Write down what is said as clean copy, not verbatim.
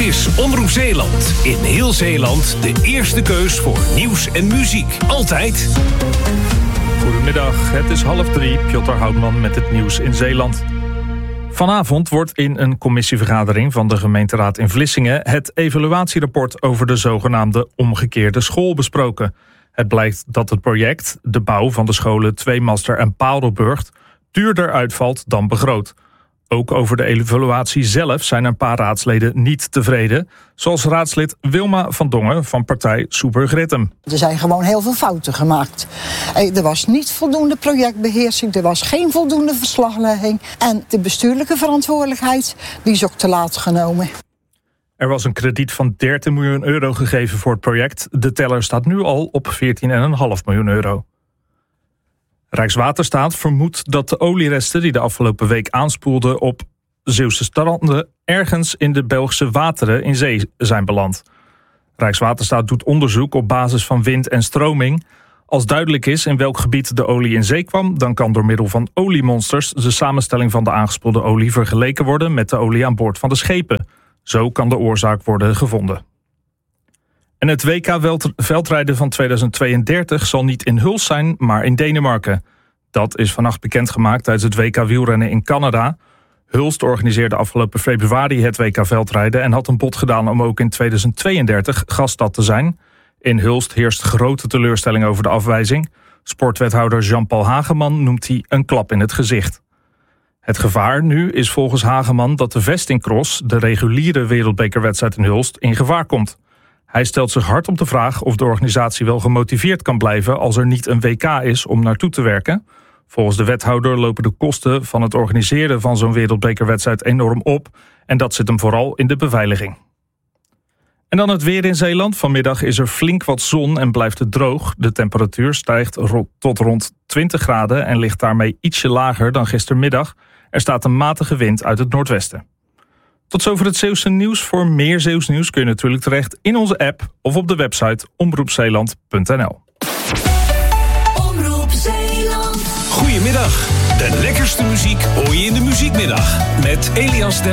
is Omroep Zeeland. In heel Zeeland de eerste keus voor nieuws en muziek. Altijd. Goedemiddag, het is 2:30. Piotr Houtman met het nieuws in Zeeland. Vanavond wordt in een commissievergadering van de gemeenteraad in Vlissingen het evaluatierapport over de zogenaamde omgekeerde school besproken. Het blijkt dat het project, de bouw van de scholen Tweemaster en Paardenburg, duurder uitvalt dan begroot. Ook over de evaluatie zelf zijn een paar raadsleden niet tevreden, zoals raadslid Wilma van Dongen van partij Soeburg-Rittem. Er zijn gewoon heel veel fouten gemaakt. Er was niet voldoende projectbeheersing, er was geen voldoende verslaglegging en de bestuurlijke verantwoordelijkheid die is ook te laat genomen. Er was een krediet van 13 miljoen euro gegeven voor het project. De teller staat nu al op 14,5 miljoen euro. Rijkswaterstaat vermoedt dat de olieresten die de afgelopen week aanspoelden op Zeeuwse stranden ergens in de Belgische wateren in zee zijn beland. Rijkswaterstaat doet onderzoek op basis van wind en stroming. Als duidelijk is in welk gebied de olie in zee kwam, dan kan door middel van oliemonsters de samenstelling van de aangespoelde olie vergeleken worden met de olie aan boord van de schepen. Zo kan de oorzaak worden gevonden. En het WK veldrijden van 2032 zal niet in Hulst zijn, maar in Denemarken. Dat is vannacht bekendgemaakt tijdens het WK wielrennen in Canada. Hulst organiseerde afgelopen februari het WK veldrijden en had een bod gedaan om ook in 2032 gaststad te zijn. In Hulst heerst grote teleurstelling over de afwijzing. Sportwethouder Jean-Paul Hageman noemt die een klap in het gezicht. Het gevaar nu is volgens Hageman dat de vestingcross, de reguliere wereldbekerwedstrijd in Hulst, in gevaar komt. Hij stelt zich hard op de vraag of de organisatie wel gemotiveerd kan blijven als er niet een WK is om naartoe te werken. Volgens de wethouder lopen de kosten van het organiseren van zo'n wereldbekerwedstrijd enorm op en dat zit hem vooral in de beveiliging. En dan het weer in Zeeland. Vanmiddag is er flink wat zon en blijft het droog. De temperatuur stijgt tot rond 20 graden en ligt daarmee ietsje lager dan gistermiddag. Er staat een matige wind uit het noordwesten. Tot zover het Zeeuwse nieuws. Voor meer Zeeuws nieuws kun je natuurlijk terecht in onze app of op de website omroepzeeland.nl. Omroep Zeeland. Goedemiddag. De lekkerste muziek hoor je in de muziekmiddag met Elias